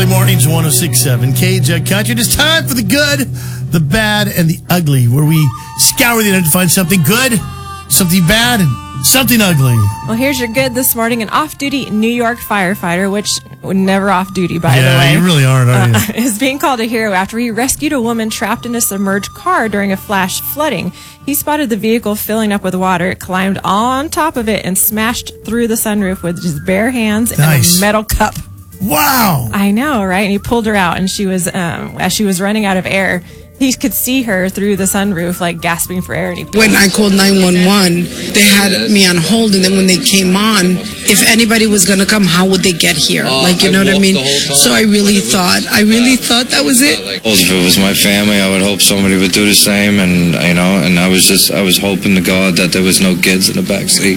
Charlie Mornings, 106.7 KJug Country. It is time for the good, the bad, and the ugly, where we scour the internet to find something good, something bad, and something ugly. Well, here's your good this morning. An off-duty New York firefighter, which never off-duty, by the way. Yeah, you really aren't, are you? Is being called a hero after he rescued a woman trapped in a submerged car during a flash flooding. He spotted the vehicle filling up with water, climbed on top of it, and smashed through the sunroof with his bare hands and a metal cup. Wow. I know, right? And he pulled her out, and she was, as she was running out of air, he could see her through the sunroof, like gasping for air. And when I called 911, they had me on hold, and then when they came on, if anybody was going to come, how would they get here? You know what I mean? So I really thought that was it. If it was my family, I would hope somebody would do the same, and I was hoping to God that there was no kids in the back seat.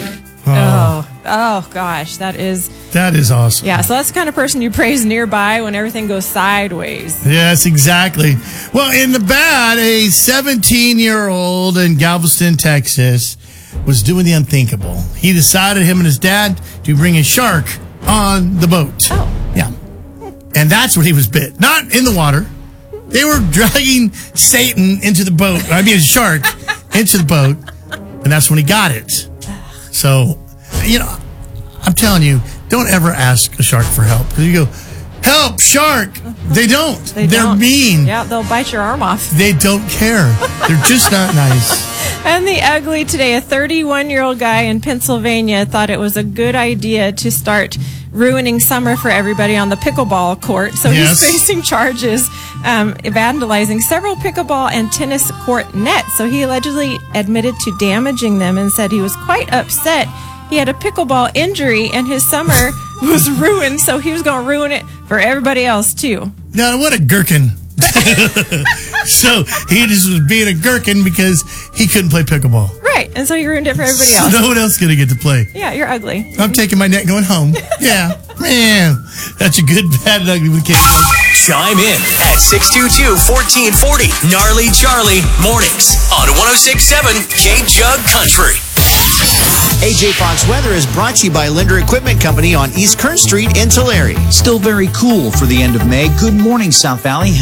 Oh gosh, that is awesome. Yeah, so that's the kind of person you praise nearby when everything goes sideways. Yes, exactly. Well, in the bad, a 17-year-old in Galveston, Texas, was doing the unthinkable. He decided, him and his dad, to bring a shark on the boat. Oh. Yeah. And that's when he was bit. Not in the water. They were dragging Satan into the boat. I mean, a shark into the boat. And that's when he got it. So, I'm telling you, don't ever ask a shark for help. Because you go, help, shark! They don't. They're mean. Yeah, they'll bite your arm off. They don't care. They're just not nice. And the ugly today, a 31-year-old guy in Pennsylvania thought it was a good idea to start ruining summer for everybody on the pickleball court. So he's facing charges vandalizing several pickleball and tennis court nets. So he allegedly admitted to damaging them and said he was quite upset. He had a pickleball injury and his summer was ruined, so he was going to ruin it for everybody else too. Now, what a gherkin. So he just was being a gherkin because he couldn't play pickleball. Right, and so he ruined it for everybody else. So no one else is going to get to play. Yeah, you're ugly. I'm taking my net going home. Yeah, man. That's a good, bad, and ugly with KJug. Chime in at 622-1440. Gnarly Charlie Mornings on 106.7 KJug Country. AJ Fox Weather is brought to you by Linder Equipment Company on East Kern Street in Tulare. Still very cool for the end of May. Good morning, South Valley.